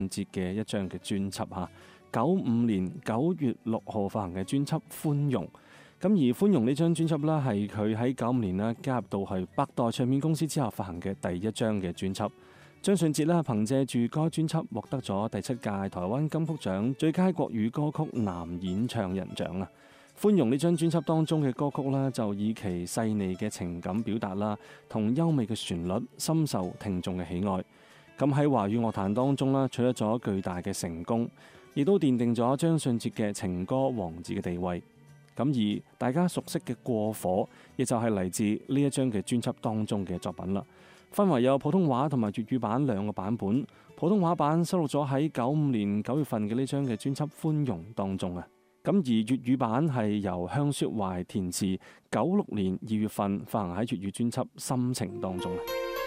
節嘅一張嘅專輯嚇。95年9月6號發行嘅專輯《寬容》。咁而《寬容》呢張專輯啦，係佢喺95年啦加入到去百代唱片公司之後發行嘅第一張嘅專輯。張信哲啦，憑藉住該專輯獲得咗第7屆台灣金曲獎最佳國語歌曲男演唱人獎啊！《寬容》呢張專輯當中嘅歌曲啦，就以其細膩嘅情感表達啦，同優美嘅旋律，深受聽眾嘅喜愛。咁喺華語樂壇當中啦，取得咗巨大嘅成功，亦都奠定咗張信哲嘅情歌王子嘅地位。咁而大家熟悉嘅《過火》，亦就係嚟自呢一張嘅專輯當中嘅作品啦。分為有普通話同埋粵語版兩個版本，普通話版收錄咗喺95年9月份嘅呢張嘅專輯《寬容》當中啊。咁而粵語版係由香雪懷填詞，96年2月份發行喺粵語專輯《心情》當中啊。